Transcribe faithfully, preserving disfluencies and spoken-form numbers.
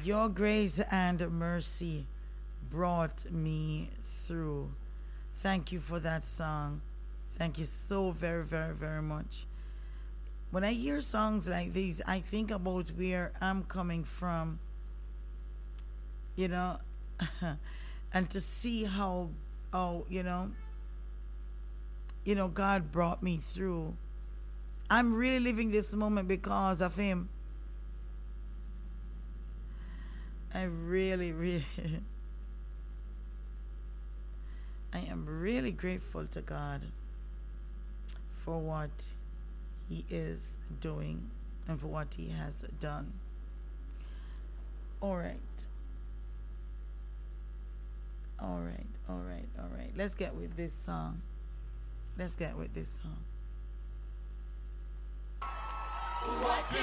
Your grace and mercy brought me through. Thank you for that song. Thank you so very, very, very much. When I hear songs like these, I think about where I'm coming from, you know, and to see how, how you know, you know, God brought me through. I'm really living this moment because of Him. I really, really, I am really grateful to God for what He is doing and for what He has done. All right. All right, all right, all right. Let's get with this song. Let's get with this song. What